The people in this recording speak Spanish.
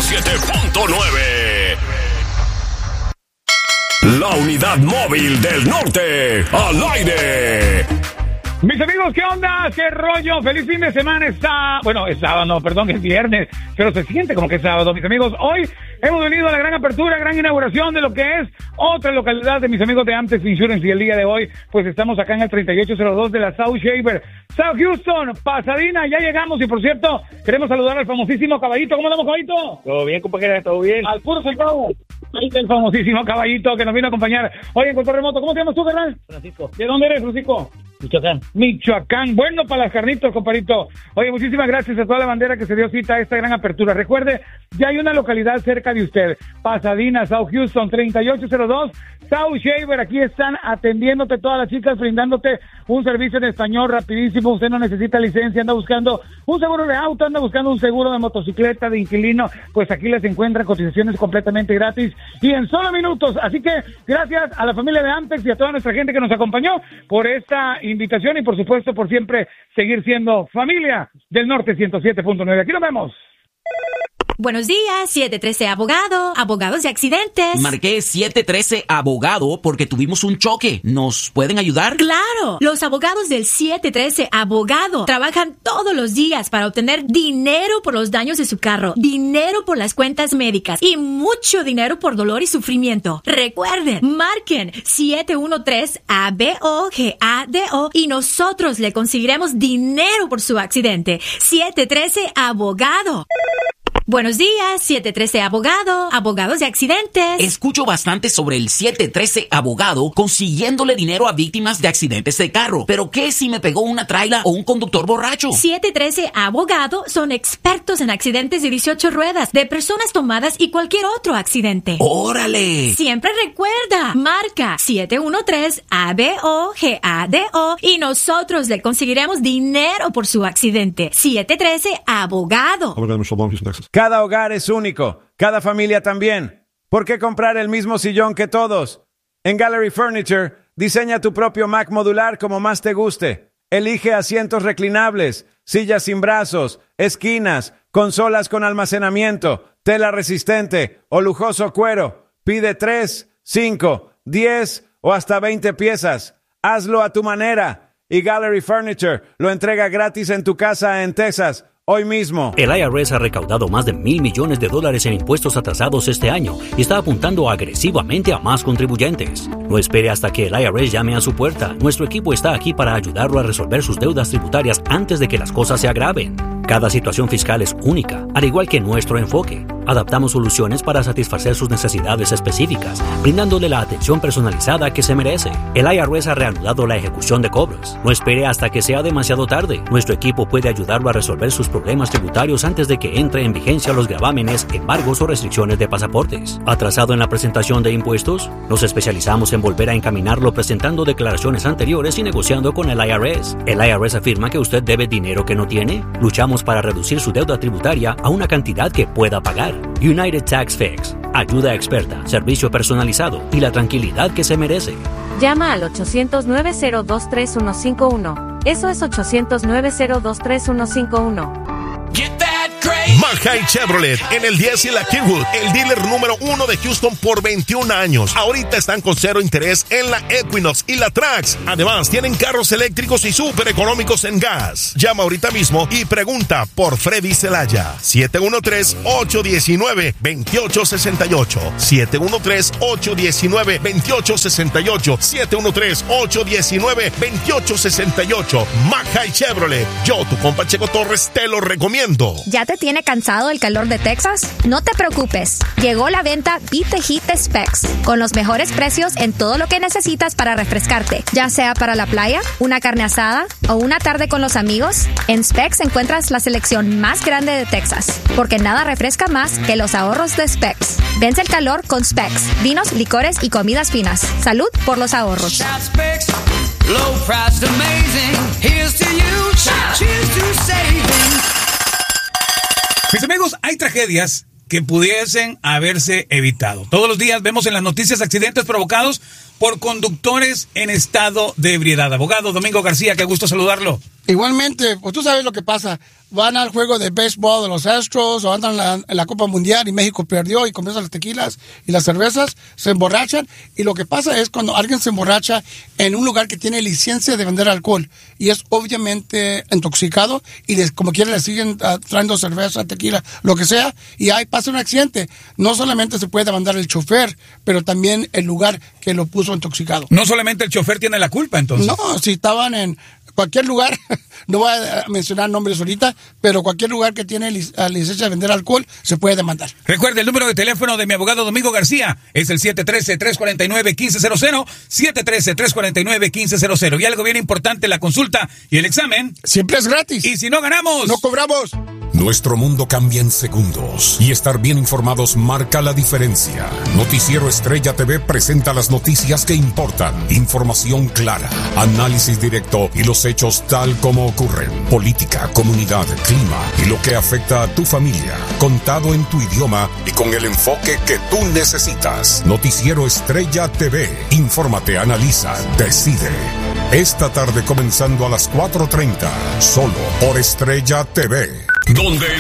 107.9. La unidad móvil del norte, al aire. Mis amigos, ¿qué onda? ¿Qué rollo? Feliz fin de semana. Es sábado, no, perdón, es viernes, pero se siente como que es sábado. Mis amigos, hoy hemos venido a la gran apertura, gran inauguración de lo que es otra localidad de mis amigos de Amtex Insurance, y el día de hoy, pues estamos acá en el 3802 de la South Shaver, South Houston, Pasadena. Ya llegamos, y por cierto, queremos saludar al famosísimo Caballito. ¿Cómo andamos, Caballito? Todo bien, compañera, todo bien. Al puro centavo. Ahí está el famosísimo Caballito que nos vino a acompañar hoy en Control Remoto. ¿Cómo te llamas tú, carnal? Francisco. ¿De dónde eres, Francisco? Michoacán. Bueno, para las carnitas, compadrito. Oye, muchísimas gracias a toda la bandera que se dio cita a esta gran apertura. Recuerde, ya hay una localidad cerca de usted. Pasadena, South Houston, 3802, South Shaver. Aquí están atendiéndote todas las chicas, brindándote un servicio en español rapidísimo. Usted no necesita licencia, anda buscando un seguro de auto, anda buscando un seguro de motocicleta, de inquilino. Pues aquí les encuentran cotizaciones completamente gratis y en solo minutos. Así que gracias a la familia de Amtex y a toda nuestra gente que nos acompañó por esta invitación, y por supuesto por siempre seguir siendo familia del Norte 107.9. Aquí nos vemos. Buenos días, 713 Abogado, abogados de accidentes. Marqué 713 Abogado porque tuvimos un choque. ¿Nos pueden ayudar? ¡Claro! Los abogados del 713 Abogado trabajan todos los días para obtener dinero por los daños de su carro, dinero por las cuentas médicas y mucho dinero por dolor y sufrimiento. Recuerden, marquen 713-ABOGADO y nosotros le conseguiremos dinero por su accidente. 713 Abogado. Buenos días, 713 Abogado, abogados de accidentes. Escucho bastante sobre el 713 Abogado consiguiéndole dinero a víctimas de accidentes de carro. ¿Pero qué si me pegó una traila o un conductor borracho? 713 Abogado son expertos en accidentes de 18 ruedas, de personas tomadas y cualquier otro accidente. ¡Órale! Siempre recuerda, marca 713-ABOGADO y nosotros le conseguiremos dinero por su accidente. 713 Abogado. Cada hogar es único, cada familia también. ¿Por qué comprar el mismo sillón que todos? En Gallery Furniture, diseña tu propio Mac modular como más te guste. Elige asientos reclinables, sillas sin brazos, esquinas, consolas con almacenamiento, tela resistente o lujoso cuero. Pide 3, 5, 10 o hasta 20 piezas. Hazlo a tu manera. Y Gallery Furniture lo entrega gratis en tu casa en Texas. Hoy mismo. El IRS ha recaudado más de $1,000 millones en impuestos atrasados este año y está apuntando agresivamente a más contribuyentes. No espere hasta que el IRS llame a su puerta. Nuestro equipo está aquí para ayudarlo a resolver sus deudas tributarias antes de que las cosas se agraven. Cada situación fiscal es única, al igual que nuestro enfoque. Adaptamos soluciones para satisfacer sus necesidades específicas, brindándole la atención personalizada que se merece. El IRS ha reanudado la ejecución de cobros. No espere hasta que sea demasiado tarde. Nuestro equipo puede ayudarlo a resolver sus problemas tributarios antes de que entre en vigencia los gravámenes, embargos o restricciones de pasaportes. ¿Atrasado en la presentación de impuestos? Nos especializamos en volver a encaminarlo presentando declaraciones anteriores y negociando con el IRS. ¿El IRS afirma que usted debe dinero que no tiene? Luchamos para reducir su deuda tributaria a una cantidad que pueda pagar. United Tax Fix. Ayuda experta, servicio personalizado y la tranquilidad que se merece. Llama al 800-902-3151. Eso es 800-902-3151. Mahai Chevrolet en el 10 y la Kingwood, el dealer número 1 de Houston por 21 años. Ahorita están con 0 interés en la Equinox y la Trax. Además, tienen carros eléctricos y súper económicos en gas. Llama ahorita mismo y pregunta por Freddy Celaya. 713-819-2868. 713-819-2868. 713-819-2868. Mahai Chevrolet. Yo, tu compa Checo Torres, te lo recomiendo. ¿Ya te tiene cansado el calor de Texas? No te preocupes. Llegó la venta Beat the Heat de Specs, con los mejores precios en todo lo que necesitas para refrescarte, ya sea para la playa, una carne asada o una tarde con los amigos. En Specs encuentras la selección más grande de Texas, porque nada refresca más que los ahorros de Specs. Vence el calor con Specs, vinos, licores y comidas finas. Salud por los ahorros. Mis amigos, hay tragedias que pudiesen haberse evitado. Todos los días vemos en las noticias accidentes provocados por conductores en estado de ebriedad. Abogado Domingo García, qué gusto saludarlo. Igualmente, pues tú sabes lo que pasa. Van al juego de béisbol de los Astros o andan en la Copa Mundial y México perdió y comienzan las tequilas y las cervezas, se emborrachan. Y lo que pasa es cuando alguien se emborracha en un lugar que tiene licencia de vender alcohol y es obviamente intoxicado y como quiera le siguen trayendo cerveza, tequila, lo que sea, y ahí pasa un accidente. No solamente se puede demandar el chofer, pero también el lugar que lo puso intoxicado. No solamente el chofer tiene la culpa, entonces. No, si estaban en cualquier lugar, no voy a mencionar nombres ahorita, pero cualquier lugar que tiene licencia de vender alcohol se puede demandar. Recuerde, el número de teléfono de mi abogado Domingo García es el 713-349-1500, 713-349-1500. Y algo bien importante, la consulta y el examen siempre es gratis. Y si no ganamos, no cobramos. Nuestro mundo cambia en segundos y estar bien informados marca la diferencia. Noticiero Estrella TV presenta las noticias que importan, información clara, análisis directo y los hechos tal como ocurren. Política, comunidad, clima y lo que afecta a tu familia, contado en tu idioma y con el enfoque que tú necesitas. Noticiero Estrella TV. Infórmate, analiza, decide. Esta tarde comenzando a las 4:30, solo por Estrella TV. Donde